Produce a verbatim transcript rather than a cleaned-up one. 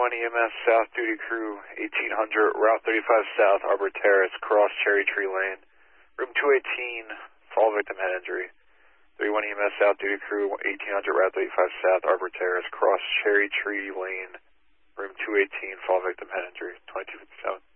one E M S South Duty Crew eighteen hundred, Route thirty-five South, Arbor Terrace, cross Cherry Tree Lane. Room two eighteen, fall victim head injury. thirty-one E M S South Duty Crew eighteen hundred, Route thirty-five South, Arbor Terrace, cross Cherry Tree Lane. Room two eighteen, fall victim head injury. twenty-two fifty-seven.